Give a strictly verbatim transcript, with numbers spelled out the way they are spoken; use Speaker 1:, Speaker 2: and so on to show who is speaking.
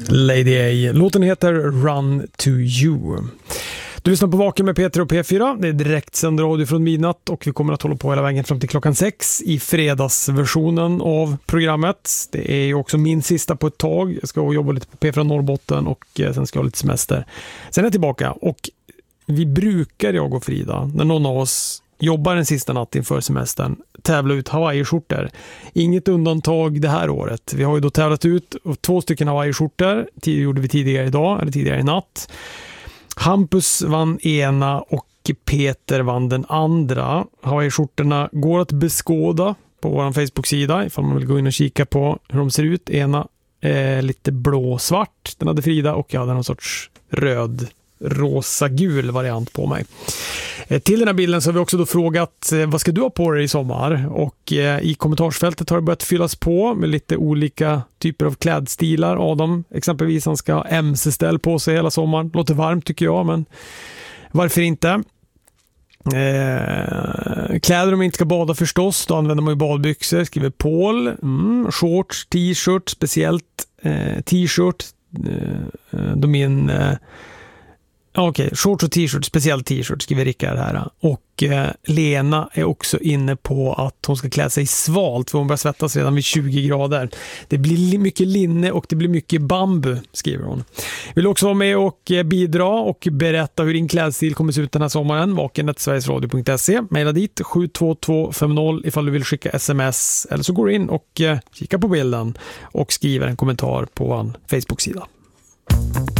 Speaker 1: Lady A. Låten heter Run to You. Du lyssnar på Vaken med Peter och P fyra. Det är direkt sänd radio från midnatt och vi kommer att hålla på hela vägen fram till klockan sex i fredagsversionen av programmet. Det är ju också min sista på ett tag. Jag ska jobba lite på P fyra Norrbotten och sen ska jag ha lite semester. Sen är jag tillbaka och vi brukar, jag och Frida, när någon av oss jobbar den sista natten inför semestern, tävla ut Hawaii-skjortor. Inget undantag det här året. Vi har ju då tävlat ut två stycken Hawaii-skjortor. Det gjorde vi tidigare idag, eller tidigare i natt. Hampus vann ena och Peter vann den andra. Hawaii-skjortorna går att beskåda på vår Facebook-sida ifall man vill gå in och kika på hur de ser ut. Ena är lite blå-svart, den hade Frida, och jag hade någon sorts röd rosa-gul variant på mig. Till den här bilden så har vi också då frågat vad ska du ha på dig i sommar, och i kommentarsfältet har det börjat fyllas på med lite olika typer av klädstilar. Adam exempelvis, han ska ha M C-ställ på sig hela sommaren. Låter varmt tycker jag, men varför inte? Eh, kläder om man inte ska bada förstås, då använder man ju badbyxor, skriver Paul. Mm, shorts, t-shirt, speciellt eh, t-shirt eh, då min eh, Okej, okay, shorts och t-shirt, speciellt t-shirt skriver Rickard här. Och eh, Lena är också inne på att hon ska klä sig svalt för hon börjar svettas redan vid tjugo grader. Det blir mycket linne och det blir mycket bambu, skriver hon. Vill också vara med och eh, bidra och berätta hur din klädstil kommer se ut den här sommaren. vaken snabel-a sverigesradio punkt se. Maila dit sju två två fem noll ifall du vill skicka sms, eller så går du in och eh, kika på bilden och skriver en kommentar på vår Facebook-sida.